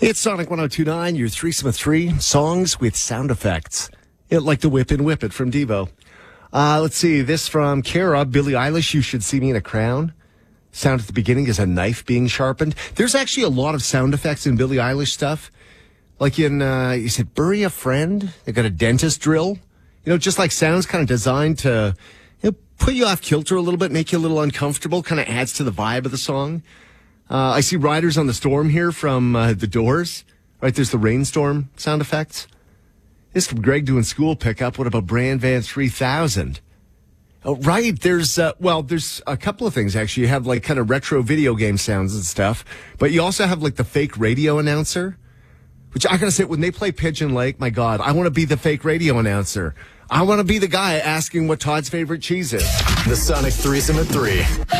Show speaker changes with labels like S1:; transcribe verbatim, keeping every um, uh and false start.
S1: It's Sonic one oh two point nine, your threesome of three songs with sound effects. It, like the whip and whip it from Devo. Uh, let's see, this from Kara, Billie Eilish, You Should See Me in a Crown. Sound at the beginning is a knife being sharpened. There's actually a lot of sound effects in Billie Eilish stuff. Like in, uh, you said, Bury a Friend? They got a dentist drill. You know, just like sounds kind of designed to you know, put you off kilter a little bit, make you a little uncomfortable, kind of adds to the vibe of the song. Uh, I see Riders on the Storm here from uh, The Doors. Right, there's the rainstorm sound effects. This from Greg doing school pickup. What about Brand Van three thousand? Oh, right, there's, uh, well, there's a couple of things, actually. You have, like, kind of retro video game sounds and stuff. But you also have, like, the fake radio announcer. Which I gotta say, when they play Pigeon Lake, my God, I want to be the fake radio announcer. I want to be the guy asking what Todd's favorite cheese is.
S2: The Sonic Threesome at three.